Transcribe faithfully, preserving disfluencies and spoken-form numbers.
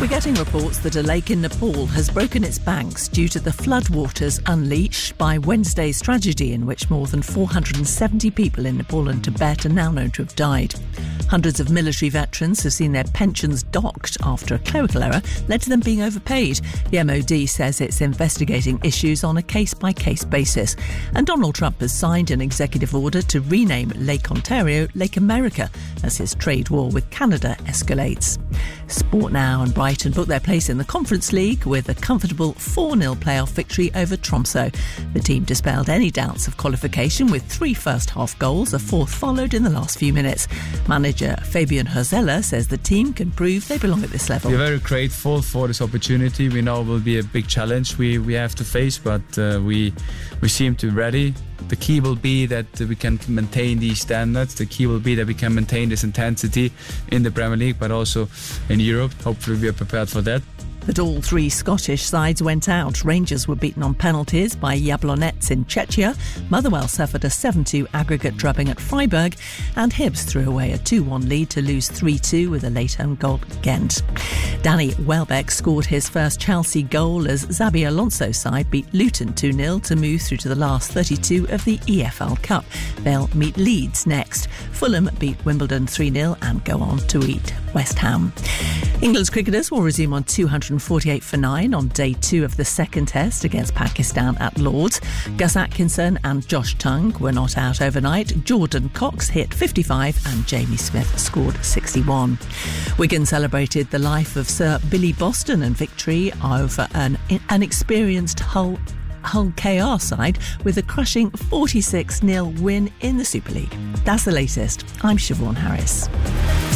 We're getting reports that a lake in Nepal has broken its banks due to the floodwaters unleashed by Wednesday's tragedy in which more than four hundred seventy people in Nepal and Tibet are now known to have died. Hundreds of military veterans have seen their pensions docked after a clerical error led to them being overpaid. The M O D says it's investigating issues on a case-by-case basis. And Donald Trump has signed an executive order to rename Lake Ontario Lake America as his trade war with Canada escalates. Sport now, and Brighton booked their place in the Conference League with a comfortable four nil playoff victory over Tromsø. The team dispelled any doubts of qualification with three first-half goals, a fourth followed in the last few minutes. Manager Fabian Herzella says the team can prove they belong at this level. We're very grateful for this opportunity. We know it will be a big challenge we, we have to face, but uh, we we seem to be ready. The key will be that we can maintain these standards. The key will be that we can maintain this intensity in the Premier League, but also in Europe. Hopefully we are prepared for that. But all three Scottish sides went out. Rangers were beaten on penalties by Jablonec in Czechia. Motherwell suffered a seven two aggregate drubbing at Freiburg. And Hibs threw away a two one lead to lose three two with a late home goal at Ghent. Danny Welbeck scored his first Chelsea goal as Xabi Alonso's side beat Luton two nil to move through to the last thirty-two of the E F L Cup. They'll meet Leeds next. Fulham beat Wimbledon three nil and go on to beat West Ham. England's cricketers will resume on two hundred forty-eight for nine on day two of the second test against Pakistan at Lord's. Gus Atkinson and Josh Tongue were not out overnight. Jordan Cox hit fifty-five and Jamie Smith scored sixty-one. Wigan celebrated the life of Sir Billy Boston and victory over an, an experienced Hull Hull K R side with a crushing forty-six nil win in the Super League. That's the latest. I'm Siobhan Harris.